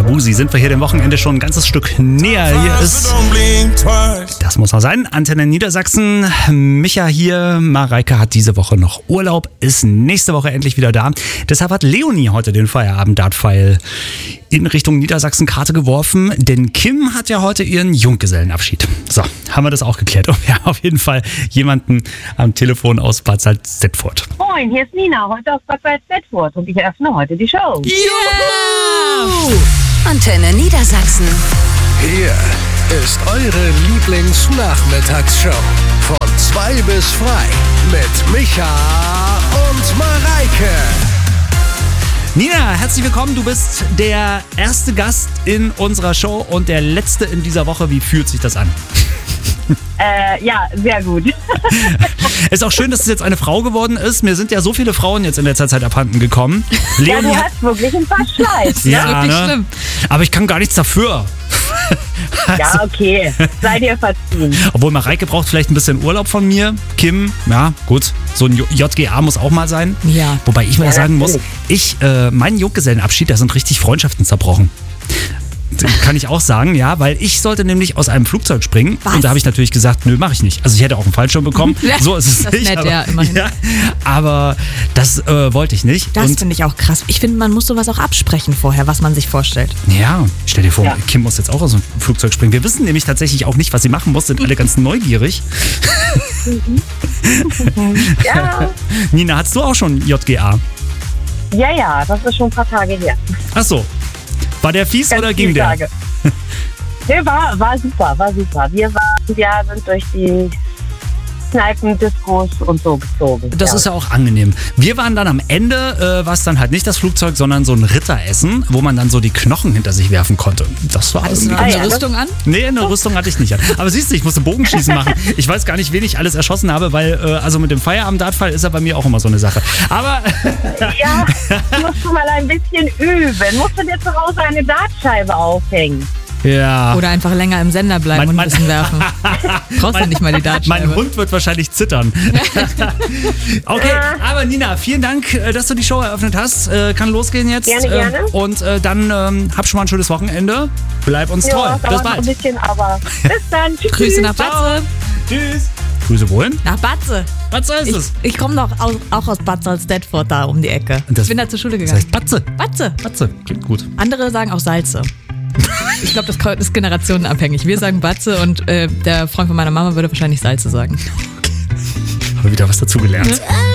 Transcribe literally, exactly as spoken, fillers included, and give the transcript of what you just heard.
Busi sind wir hier dem Wochenende schon ein ganzes Stück näher. Hier ist, das muss auch sein, Antenne Niedersachsen. Micha hier, Mareike hat diese Woche noch Urlaub, ist nächste Woche endlich wieder da. Deshalb hat Leonie heute den Feierabend-Dart-Pfeil in Richtung Niedersachsen-Karte geworfen, denn Kim hat ja heute ihren Junggesellenabschied. So, haben wir das auch geklärt. Und wir haben auf jeden Fall jemanden am Telefon aus Bad Salzdetfurt. Moin, hier ist Nina, heute aus Bad Salzdetfurt und ich eröffne heute die Show. Juhu! Antenne Niedersachsen. Hier ist eure Lieblingsnachmittagsshow. Von zwei bis frei mit Micha und Mareike. Nina, herzlich willkommen. Du bist der erste Gast in unserer Show und der letzte in dieser Woche. Wie fühlt sich das an? Äh, ja, sehr gut. Ist auch schön, dass es jetzt eine Frau geworden ist. Mir sind ja so viele Frauen jetzt in letzter Zeit abhanden gekommen. Ja, du hast wirklich ein paar Schleiß. Ja, Das ist wirklich ne? schlimm. Aber ich kann gar nichts dafür. Also, Ja, okay. Sei dir verziehen. obwohl Mareike braucht vielleicht ein bisschen Urlaub von mir. Kim, ja, gut. So ein J G A muss auch mal sein. Ja. Wobei ich mir Ja, sagen muss, natürlich. ich, äh, mein Junggesellenabschied, da sind richtig Freundschaften zerbrochen. Kann ich auch sagen, ja, weil ich sollte nämlich aus einem Flugzeug springen. Was? Und da habe ich natürlich gesagt, nö, mache ich nicht. Also ich hätte auch einen Fallschirm bekommen. Ja, So ist es das ist nicht. nett, aber, ja, immerhin. aber das äh, wollte ich nicht. Das Und finde ich auch krass. Ich finde, man muss sowas auch absprechen vorher, was man sich vorstellt. ja, stell dir vor, Ja. Kim muss jetzt auch aus dem Flugzeug springen. Wir wissen nämlich tatsächlich auch nicht, was sie machen muss, sind alle ganz neugierig. Ja, Nina, hattest du auch schon J G A? ja, ja, das ist schon ein paar Tage her. Ach so. War der fies Ganz oder viele ging der? Tage. Nee, war, war super, war super. Wir waren, ja, sind durch die Kneipen, Diskos und so gezogen. Das ja. ist ja auch angenehm. Wir waren dann am Ende, äh, war es dann halt nicht das Flugzeug, sondern so ein Ritteressen, wo man dann so die Knochen hinter sich werfen konnte. Das war Hattest du irgendwie noch ganz eine ja, Rüstung an? Nee, eine Rüstung hatte ich nicht an. Aber siehst du, ich musste Bogenschießen machen. Ich weiß gar nicht, wen ich alles erschossen habe, weil äh, also mit dem Feierabend-Dartfall ist ja bei mir auch immer so eine Sache. Aber Ja, musst du mal ein bisschen üben. Musst du dir zu Hause eine Dartscheibe aufhängen. ja, Oder einfach länger im Sender bleiben Mein- und mein- ein bisschen werfen. Brauchst du nicht mal die Dartscheibe. mein Hund wird wahrscheinlich zittern. Okay, aber Nina, vielen Dank, äh, dass du die Show eröffnet hast. Äh, Kann losgehen jetzt. Gerne, Äh, gerne. Und äh, dann ähm, hab schon mal ein schönes Wochenende. Bleib uns treu. Ja, Bis dauert noch bald. ein bisschen, aber bis dann. Tschüss. Grüße nach Ciao. Batze. Tschüss. Grüße wohin? Nach Batze. Was soll Ich, es? ich komme doch aus, auch aus Bad Salzdetfurt da um die Ecke. Das- ich bin da zur Schule Das gegangen. heißt Batze. Batze. Batze. Klingt gut. Andere sagen auch Salze. Ich glaube, das ist generationenabhängig. Wir sagen Batze und äh, der Freund von meiner Mama würde wahrscheinlich Salze sagen. Habe wieder was dazugelernt.